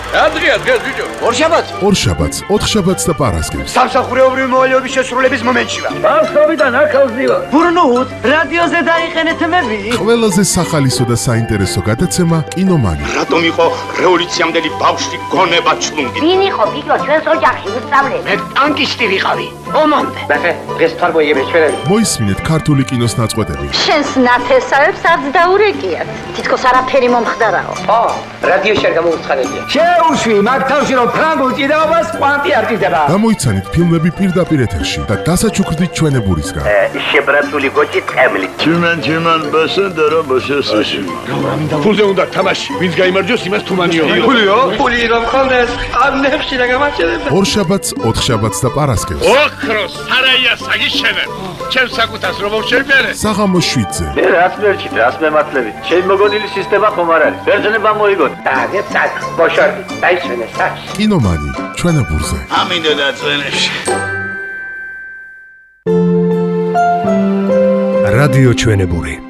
Adria, Giorgio. ორშაბათს 4 შაბათს და პარასკევს. სამსახურეობრივი მოვალეობის შესრულების მომენტში ვარ. Ბავშვობიდან აქავს დივარ. ბურნუთ, რადიოზე დაიყენეთ მები. ყველაზე სახალისო და საინტერესო გადაცემა კინომანი. რატომ იყო რევოლუციამდელი ბავშვი გონება ჩლუნგი? ვინ იყო ბიჭო ჩვენს ოჯახში უსწავლელი? მე ტანკისტი ვიყავი. ომამდე. Ბახე, დღეს თარბოიები ჩვენები. მოისმინეთ ქართული კინოს ნაწყვეტები. შენს ნათესავებს არც დაურეკიათ. თითქოს არაფერი მომხდარაო. რადიოში არ გამოუცხადებია. შეუშვი მაგ თავში რომ ფრანგულ ჭიდაობას კვანტი არ ჭირდება. გამოიცანით ფილმები პირდაპირ ეთერში და დასაჩუქრდით ჩვენებურისგან. შებრაცული გოჭი წემლი. Чиман басендера башесაში. ფულზე უნდა თამაში. ვინც გაიმარჯვოს, იმას თუმანიო. ფულიო? ფული რომ ხონდეს, ამნებში და გამაჩერებ. 2 შაბათს, 4 შაბათს და პარასკევს. ოქროს სარაია საგიშენებ. ჩემს საკუთას რომ მოვშევიარე. საღამოს 7-ზე. მე რაც მერჩით, რაც მემართლებით. ჩემი მოგონილი სისტემა ხომ არ არის. ბერძნება მოიგოთ. დაგე წაკ, ბოშორდი, დაიშვენე საჩ. კინომანი, ჩვენებურზე. ამინდა დაწვენებში. რადიო ჩვენებური.